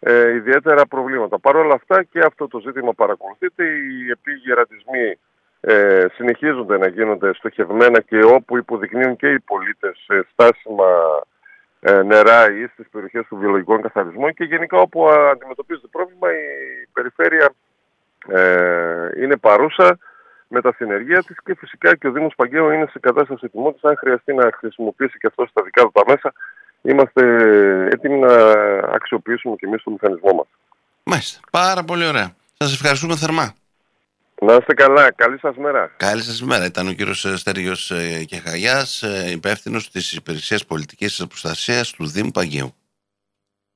ιδιαίτερα προβλήματα. Παρ' όλα αυτά και αυτό το ζήτημα παρακολουθείται. Οι επίγειοι ρατσισμοί συνεχίζονται να γίνονται στοχευμένα και όπου υποδεικνύουν και οι πολίτες στάσιμα νερά ή στις περιοχές του βιολογικού καθαρισμού και γενικά όπου αντιμετωπίζεται πρόβλημα η περιφέρεια είναι παρούσα με τα συνεργεία της και φυσικά και ο Δήμος Παγκαίου είναι σε κατάσταση ετοιμότητας. Αν χρειαστεί να χρησιμοποιήσει και αυτό στα δικά του τα μέσα, είμαστε έτοιμοι να αξιοποιήσουμε και εμείς το μηχανισμό μας. Μάλιστα. Πάρα πολύ ωραία. Σας ευχαριστούμε θερμά. Να είστε καλά. Καλή σας μέρα. Καλή σας μέρα. Ήταν ο κύριος Στέργιος Κεχαγιάς, υπεύθυνος της Υπηρεσίας Πολιτικής Προστασίας του Δήμου Παγκαίου.